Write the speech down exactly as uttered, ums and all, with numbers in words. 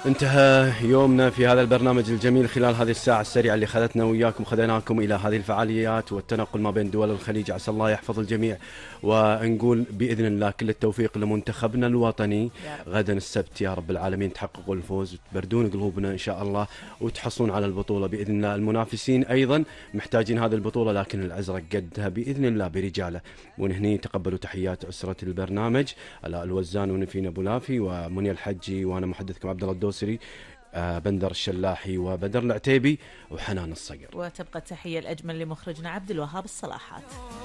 انتهى يومنا في هذا البرنامج الجميل خلال هذه الساعة السريعة اللي خذتنا وياكم، خذيناكم إلى هذه الفعاليات والتنقل ما بين دول الخليج. عسى الله يحفظ الجميع، ونقول بإذن الله كل التوفيق لمنتخبنا الوطني. غدا السبت يا رب العالمين تحققوا الفوز وتبردون قلوبنا إن شاء الله وتحصلون على البطولة بإذن الله. المنافسين أيضا محتاجين هذه البطولة، لكن الأزرق قدها بإذن الله برجاله. ونهني تقبلوا تحيات أسرة البرنامج، علاء الوزان ونفين أبو لافي ومنيا الحجي، وأنا محدثكم عبد الله الدوسري، آه بندر الشلاحي وبدر العتيبي وحنان الصقر. وتبقى التحية الأجمل لمخرجنا عبد الوهاب الصلاحات.